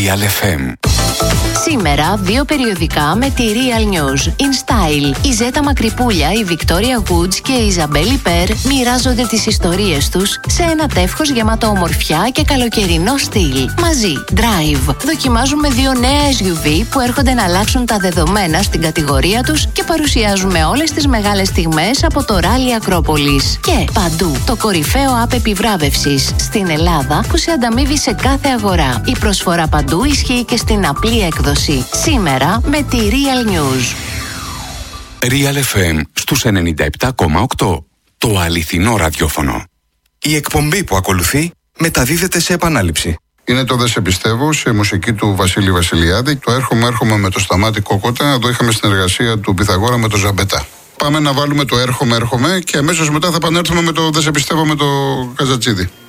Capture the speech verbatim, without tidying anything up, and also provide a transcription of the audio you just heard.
Real εφ εμ. Σήμερα δύο περιοδικά με τη Real News. In Style. Η Ζέτα Μακρυπούλια, η Victoria Woods και η Ιζαμπέλη Περ μοιράζονται τις ιστορίες τους σε ένα τεύχος γεμάτο ομορφιά και καλοκαιρινό στυλ. Μαζί, Drive. Δοκιμάζουμε δύο νέα ες γιου βι που έρχονται να αλλάξουν τα δεδομένα στην κατηγορία τους και παρουσιάζουμε όλες τις μεγάλες στιγμές από το Rally Ακρόπολης. Και Παντού, το κορυφαίο app επιβράβευσης στην Ελλάδα που σε ανταμείβει σε κάθε αγορά. Η προσφορά Παντού ισχύει και στην απλή έκδοση. Σήμερα με τη Real News. Real εφ εμ στους ενενήντα επτά κόμμα οκτώ. Το αληθινό ραδιόφωνο. Η εκπομπή που ακολουθεί μεταδίδεται σε επανάληψη. Είναι το «Δεν σε πιστεύω» σε μουσική του Βασίλη Βασιλιάδη. Το «Έρχομαι, έρχομαι» με το Σταμάτη Κόκοτα. Εδώ είχαμε συνεργασία του Πυθαγόρα με το Ζαμπέτα. Πάμε να βάλουμε το «Έρχομαι, έρχομαι» και αμέσως μετά θα επανέλθουμε με το «Δεν σε πιστεύω» με το Καζατσίδη.